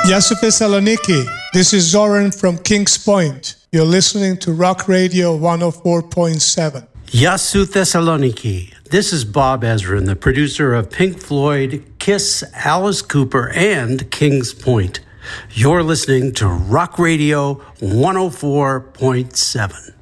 Yasu Thessaloniki, this is Zoran from Kings Point. You're listening to Rock Radio 104.7. Yasu Thessaloniki, this is Bob Ezrin, the producer of Pink Floyd, Kiss, Alice Cooper, and Kings Point. You're listening to Rock Radio 104.7.